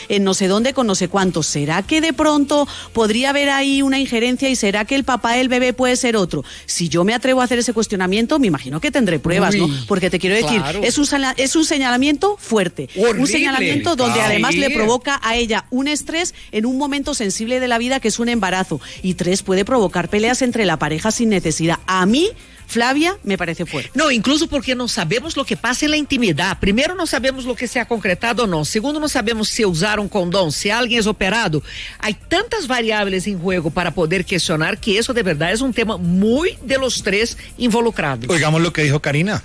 en no sé dónde con no sé cuánto. ¿Será que de pronto podría haber ahí una injerencia y será que el papá del bebé puede ser otro? Si yo me atrevo a hacer ese cuestionamiento, me imagino que tendré pruebas, ¿no? Porque te quiero decir, claro, es un señalamiento fuerte. Horrible. Un señalamiento donde además le provoca a ella un estrés en un momento sensible de la vida que es un embarazo. Y 3, puede provocar peleas entre la pareja sin necesidad. A mí, Flavia, me parece fuerte. No, incluso porque no sabemos lo que pasa en la intimidad. Primero, no sabemos lo que se ha concretado o no. Segundo, no sabemos si usaron condón, si alguien es operado. Hay tantas variables en juego para poder cuestionar que eso de verdad es un tema muy de los 3 involucrados. Oigamos lo que dijo Karina.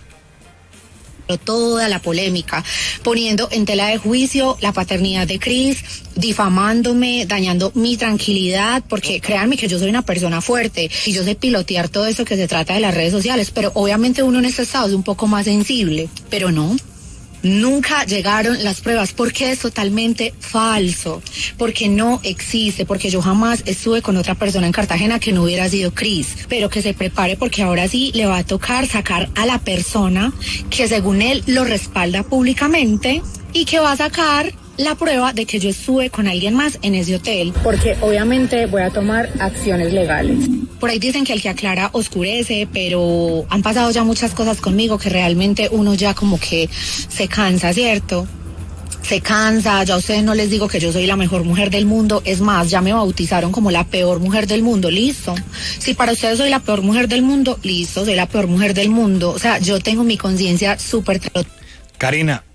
Toda la polémica, poniendo en tela de juicio la paternidad de Chris, difamándome, dañando mi tranquilidad, porque créanme que yo soy una persona fuerte y yo sé pilotear todo eso que se trata de las redes sociales, pero obviamente uno en este estado es un poco más sensible, pero no. Nunca llegaron las pruebas porque es totalmente falso, porque no existe, porque yo jamás estuve con otra persona en Cartagena que no hubiera sido Chris, pero que se prepare porque ahora sí le va a tocar sacar a la persona que según él lo respalda públicamente y que va a sacar la prueba de que yo estuve con alguien más en ese hotel, porque obviamente voy a tomar acciones legales. Por ahí dicen que el que aclara oscurece, pero han pasado ya muchas cosas conmigo que realmente uno ya como que se cansa, ¿cierto? Se cansa, ya a ustedes no les digo que yo soy la mejor mujer del mundo, es más, ya me bautizaron como la peor mujer del mundo, listo. Si para ustedes soy la peor mujer del mundo, listo, soy la peor mujer del mundo. O sea, yo tengo mi conciencia súper... Karina,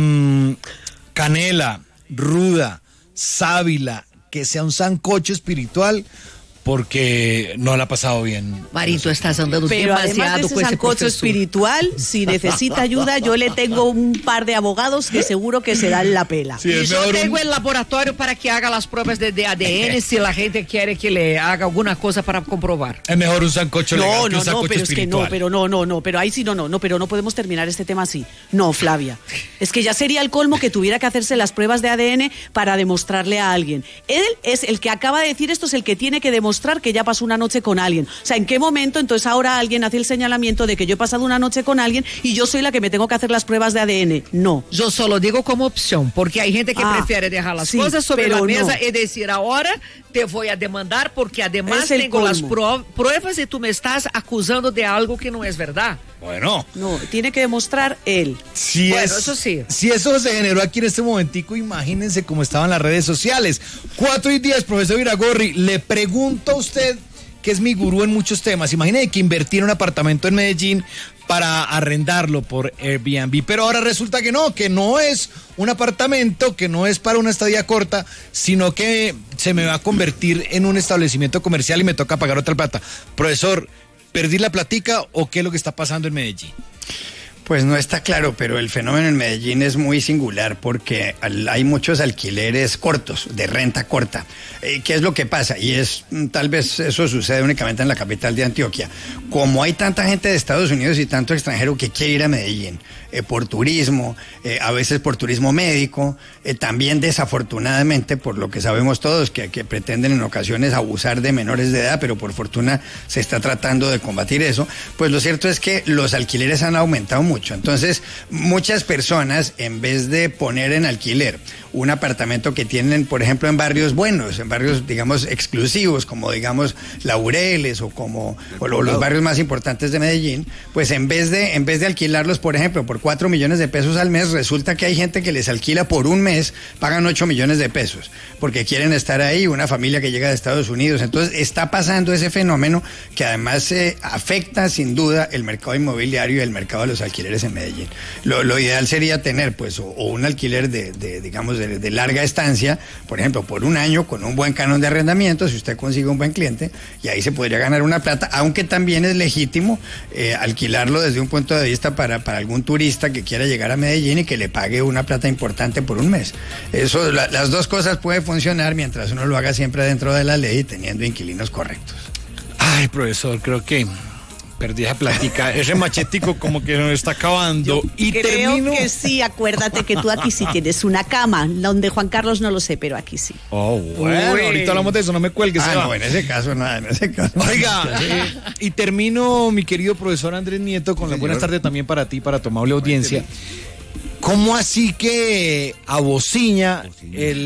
canela, ruda, sábila, que sea un sancocho espiritual, porque no la ha pasado bien. Marito, estás andando pero demasiado además de ese sancocho espiritual, si necesita ayuda, yo le tengo un par de abogados que seguro que se dan la pela. Sí, y yo tengo el laboratorio para que haga las pruebas de ADN si la gente quiere que le haga alguna cosa para comprobar. Es mejor un sancocho legal que un sancocho pero espiritual. Es que no, pero ahí sí no, pero no podemos terminar este tema así. No, Flavia, es que ya sería el colmo que tuviera que hacerse las pruebas de ADN para demostrarle a alguien. Él es el que acaba de decir esto, es el que tiene que demostrar que ya pasó una noche con alguien. O sea, ¿en qué momento entonces ahora alguien hace el señalamiento de que yo he pasado una noche con alguien y yo soy la que me tengo que hacer las pruebas de ADN? No. Yo solo digo como opción, porque hay gente que prefiere dejar las cosas sobre la mesa y decir, ahora te voy a demandar porque además tengo las pruebas y tú me estás acusando de algo que no es verdad. Bueno. No, tiene que demostrar él. Eso sí. Si eso se generó aquí en este momentico, imagínense cómo estaban las redes sociales. 4:10, profesor Iragorri, le pregunto a usted, que es mi gurú en muchos temas. Imagínese que invertí en un apartamento en Medellín para arrendarlo por Airbnb, pero ahora resulta que no es un apartamento, que no es para una estadía corta, sino que se me va a convertir en un establecimiento comercial y me toca pagar otra plata. Profesor, ¿perdí la platica o qué es lo que está pasando en Medellín? Pues no está claro, pero el fenómeno en Medellín es muy singular porque hay muchos alquileres cortos, de renta corta. ¿Qué es lo que pasa? Y tal vez eso sucede únicamente en la capital de Antioquia. Como hay tanta gente de Estados Unidos y tanto extranjero que quiere ir a Medellín, por turismo, a veces por turismo médico, también desafortunadamente, por lo que sabemos todos, que pretenden en ocasiones abusar de menores de edad, pero por fortuna se está tratando de combatir eso, pues lo cierto es que los alquileres han aumentado mucho. Entonces, muchas personas, en vez de poner en alquiler un apartamento que tienen, por ejemplo, en barrios buenos, en barrios, digamos, exclusivos, como, digamos, Laureles o los barrios más importantes de Medellín, pues en vez de alquilarlos, por ejemplo, por 4 millones de pesos al mes, resulta que hay gente que les alquila por un mes, pagan 8 millones de pesos, porque quieren estar ahí, una familia que llega de Estados Unidos. Entonces, está pasando ese fenómeno que además afecta, sin duda, el mercado inmobiliario y el mercado de los alquileres en Medellín. Lo ideal sería tener, pues, o un alquiler de larga estancia, por ejemplo, por un año, con un buen canon de arrendamiento, si usted consigue un buen cliente, y ahí se podría ganar una plata, aunque también es legítimo alquilarlo desde un punto de vista para algún turista que quiera llegar a Medellín y que le pague una plata importante por un mes. Eso, las dos cosas pueden funcionar mientras uno lo haga siempre dentro de la ley y teniendo inquilinos correctos. Ay, profesor, creo que perdí esa plática. Ese machetico como que nos está acabando. Creo que sí, acuérdate que tú aquí sí tienes una cama, donde Juan Carlos no lo sé, pero aquí sí. Oh, bueno, ahorita hablamos de eso, no me cuelgues. No, en ese caso nada, en ese caso. Oiga, y termino, mi querido profesor Andrés Nieto, con la buenas tardes también para ti, para tu amable audiencia. ¿Cómo así que a Bociña,